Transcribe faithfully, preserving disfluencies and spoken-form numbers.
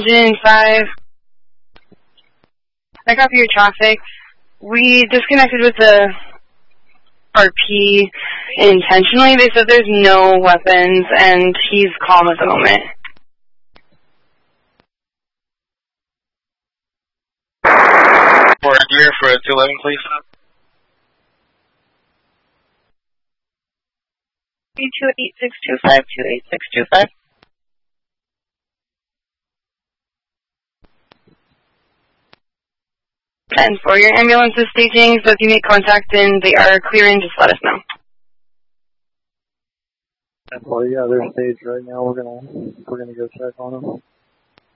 Engine five. I copy your traffic. We disconnected with the R P intentionally. They said there's no weapons and he's calm at the moment. For a gear for two eleven, please. two eight six two five, two eight six two five. And for your ambulance is staging, so if you make contact and they are clearing, just let us know. Well, yeah, they're staged right now. We're gonna we're gonna go check on them.